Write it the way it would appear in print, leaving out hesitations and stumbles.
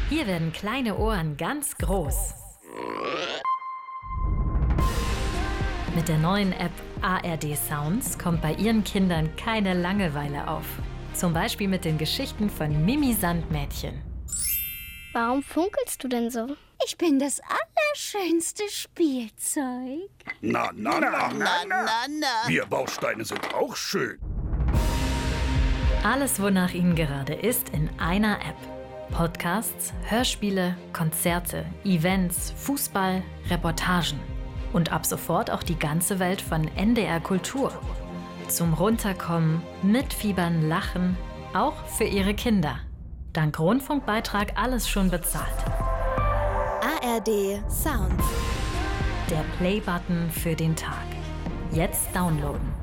Hier werden kleine Ohren ganz groß. Mit der neuen App ARD Sounds kommt bei Ihren Kindern keine Langeweile auf. Zum Beispiel mit den Geschichten von Mimi Sandmädchen. Warum funkelst du denn so? Ich bin das allerschönste Spielzeug. Na. Wir Bausteine sind auch schön. Alles, wonach Ihnen gerade ist, in einer App. Podcasts, Hörspiele, Konzerte, Events, Fußball, Reportagen. Und ab sofort auch die ganze Welt von NDR Kultur. Zum Runterkommen, Mitfiebern, Lachen, auch für Ihre Kinder. Dank Rundfunkbeitrag alles schon bezahlt. ARD Sounds. Der Play-Button für den Tag. Jetzt downloaden.